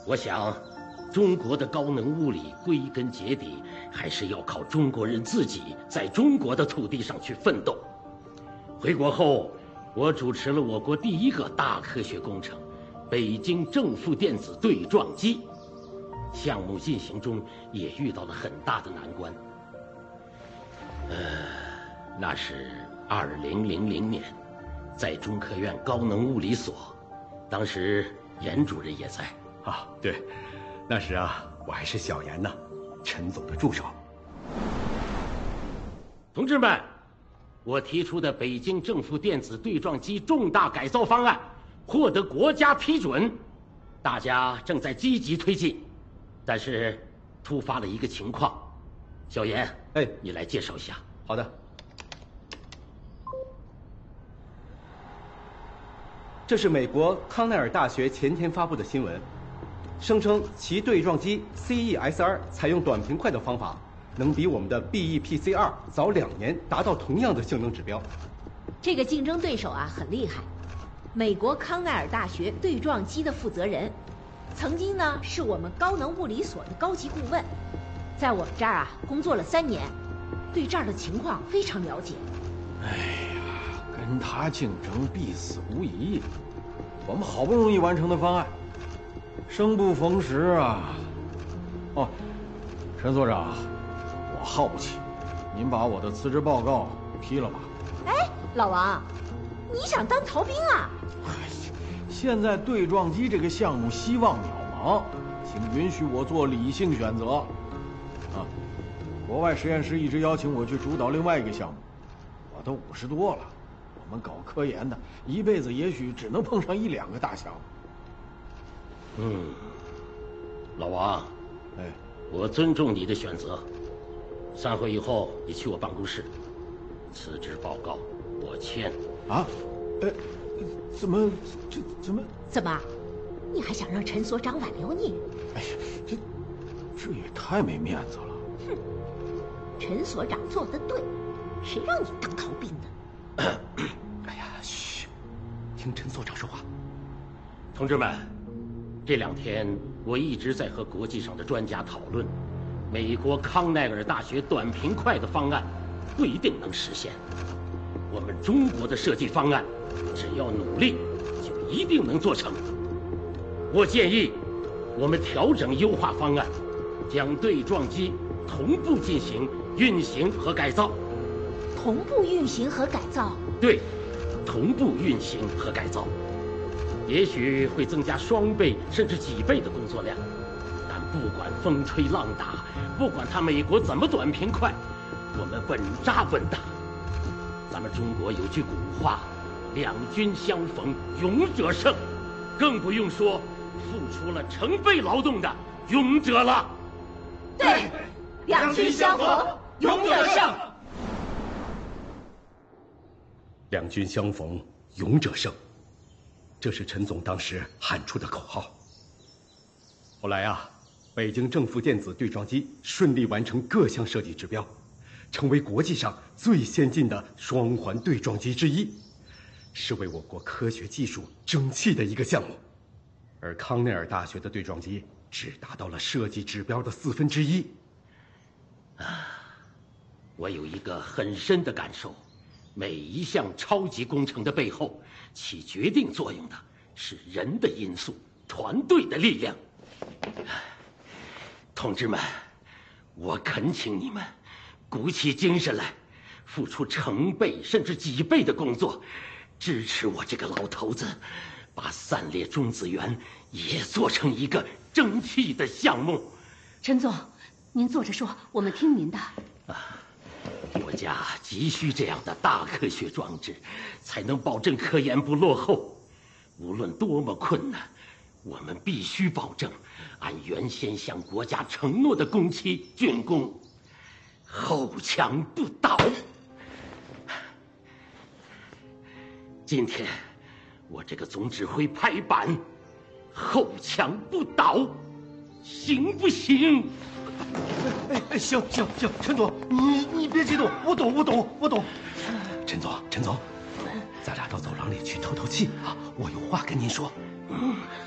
我想，中国的高能物理归根结底还是要靠中国人自己在中国的土地上去奋斗。回国后，我主持了我国第一个大科学工程——北京正负电子对撞机。项目进行中也遇到了很大的难关。那是2000年，在中科院高能物理所，当时严主任也在。 啊，对，那时啊，我还是小严呢，陈总的助手。 同志们，我提出的北京正负电子对撞机重大改造方案获得国家批准，大家正在积极推进。但是，突发了一个情况，小严，你来介绍一下。 好的。这是美国康奈尔大学前天发布的新闻，声称其对撞机 CESR 采用短平快的方法，能比我们的 BEPCR 早2年达到同样的性能指标。 这个竞争对手啊很厉害，美国康奈尔大学对撞机的负责人，曾经呢是我们高能物理所的高级顾问，在我们这儿啊工作了3年，对这儿的情况非常了解。 哎呀，跟他竞争必死无疑。我们好不容易完成的方案，生不逢时啊！哦，陈所长，我耗不起，您把我的辞职报告批了吧。 哎，老王，你想当逃兵啊？ 现在对撞机这个项目希望渺茫，请允许我做理性选择。啊，国外实验室一直邀请我去主导另外一个项目，我都50多了，我们搞科研的，一辈子也许只能碰上1、2个大项目。 老王，我尊重你的选择。散会以后，你去我办公室，辞职报告我签。 啊？怎么？ 怎么？你还想让陈所长挽留你？ 哎呀，这也太没面子了。 哼，陈所长做得对，谁让你当逃兵的？ 哎呀，嘘，听陈所长说话。 同志们，这2天我一直在和国际上的专家讨论，美国康奈尔大学短平快的方案不一定能实现。我们中国的设计方案，只要努力，就一定能做成。我建议，我们调整优化方案，将对撞机同步进行运行和改造。 同步运行和改造？ 对，同步运行和改造，也许会增加2倍甚至几倍的工作量，但不管风吹浪打，不管它美国怎么短平快，我们稳扎稳打。咱们中国有句古话，两军相逢勇者胜，更不用说付出了成倍劳动的勇者了。 对，两军相逢勇者胜。 两军相逢勇者胜，这是陈总当时喊出的口号。后来啊，北京正负电子对撞机顺利完成各项设计指标，成为国际上最先进的双环对撞机之一，是为我国科学技术争气的一个项目。而康奈尔大学的对撞机只达到了设计指标的1/4。 我有一个很深的感受，每一项超级工程的背后，起决定作用的是人的因素，团队的力量。同志们，我恳请你们鼓起精神来，付出成倍甚至几倍的工作，支持我这个老头子，把3列中子源也做成一个争气的项目。 陈总，您坐着说，我们听您的。 国家急需这样的大科学装置，才能保证科研不落后。无论多么困难，我们必须保证按原先向国家承诺的工期竣工，后墙不倒。今天，我这个总指挥拍板，后墙不倒，行不行？ 行，陈总，你别激动，我懂。陈总，咱俩到走廊里去透透气啊，我有话跟您说。